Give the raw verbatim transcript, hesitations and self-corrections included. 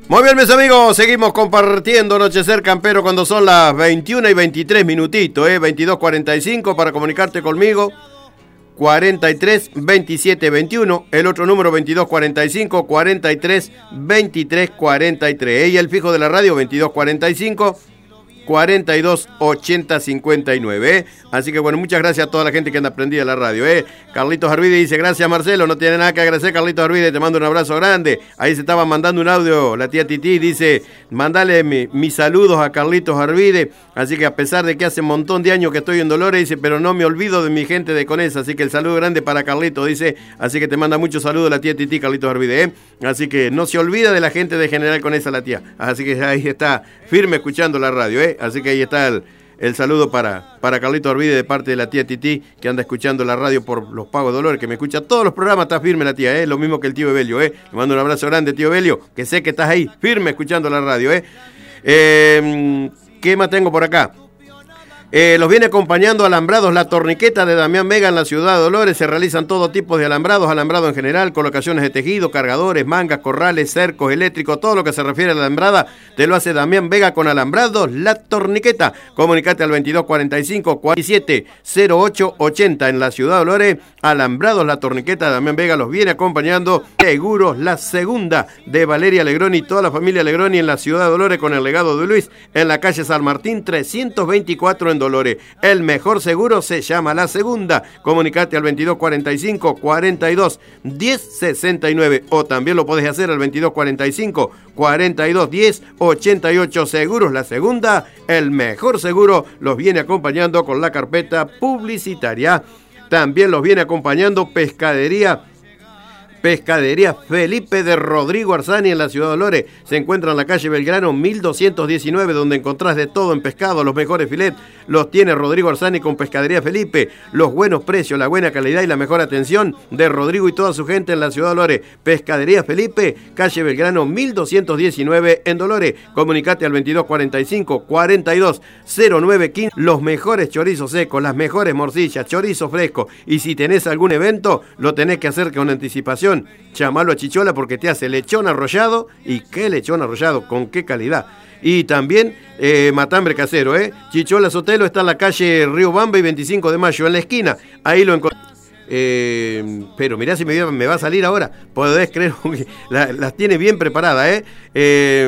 Muy bien, mis amigos, seguimos compartiendo Anochecer Campero cuando son las veintiuna y veintitrés minutitos, ¿eh? veintidós cuarenta y cinco para comunicarte conmigo, cuarenta y tres veintisiete veintiuno, el otro número veintidós cuarenta y cinco, cuarenta y tres veintitrés cuarenta y tres, ¿eh? Y el fijo de la radio veintidós cuarenta y cinco, cuarenta y dos ochenta cincuenta y nueve, ¿eh? Así que bueno, muchas gracias a toda la gente que anda prendida en la radio, ¿eh? Carlitos Arvide dice, gracias Marcelo, no tiene nada que agradecer Carlitos Arvide, te mando un abrazo grande. Ahí se estaba mandando un audio la tía Titi, dice, mandale mi, mis saludos a Carlitos Arvide, así que a pesar de que hace un montón de años que estoy en Dolores, dice, pero no me olvido de mi gente de Conesa, así que el saludo grande para Carlitos, dice, así que te manda muchos saludos la tía Titi, Carlitos Arvide, ¿eh? Así que no se olvida de la gente de General Conesa, la tía, así que ahí está firme escuchando la radio, ¿eh? Así que ahí está el, el saludo para, para Carlito Arvide de parte de la tía Titi, que anda escuchando la radio por los Pagos de Dolores, que me escucha todos los programas, está firme la tía, ¿eh? Lo mismo que el tío Evelio, ¿eh? Le mando un abrazo grande, tío Evelio, que sé que estás ahí, firme escuchando la radio, ¿eh? eh ¿Qué más tengo por acá? Eh, los viene acompañando Alambrados La Torniqueta de Damián Vega en la ciudad de Dolores. Se realizan todo tipo de alambrados, alambrado en general, colocaciones de tejido, cargadores, mangas, corrales, cercos, eléctricos, todo lo que se refiere a la alambrada, te lo hace Damián Vega con Alambrados La Torniqueta. Comunicate al veintidós cuarenta y cinco, cuarenta y siete cero ocho ochenta en la ciudad de Dolores. Alambrados La Torniqueta de Damián Vega los viene acompañando. Seguros La Segunda de Valeria Legroni y toda la familia Legroni en la ciudad de Dolores con el legado de Luis en la calle San Martín trescientos veinticuatro en Dolores. El mejor seguro se llama La Segunda. Comunicate al veintidós cuarenta y cinco, cuarenta y dos diez sesenta y nueve o también lo podés hacer al veintidós cuarenta y cinco, cuarenta y dos diez ochenta y ocho. Seguros La Segunda, el mejor seguro, los viene acompañando con la carpeta publicitaria. También los viene acompañando Pescadería Pescadería Felipe de Rodrigo Arzani en la ciudad de Dolores. Se encuentra en la calle Belgrano mil doscientos diecinueve, donde encontrás de todo en pescado. Los mejores filets los tiene Rodrigo Arzani con Pescadería Felipe. Los buenos precios, la buena calidad y la mejor atención de Rodrigo y toda su gente en la ciudad de Dolores. Pescadería Felipe, calle Belgrano mil doscientos diecinueve en Dolores. Comunicate al veintidós cuarenta y cinco, cuarenta y dos cero nueve quince. Los mejores chorizos secos, las mejores morcillas, chorizo fresco. Y si tenés algún evento, lo tenés que hacer con anticipación. Llamalo a Chichola porque te hace lechón arrollado. ¿Y qué lechón arrollado? ¿Con qué calidad? Y también eh, matambre casero, ¿eh? Chichola Sotelo está en la calle Río Bamba y veinticinco de mayo, en la esquina. Ahí lo encontré. Eh, pero mirá si me, me va a salir ahora. Podés creer que la, las tiene bien preparadas, ¿eh? eh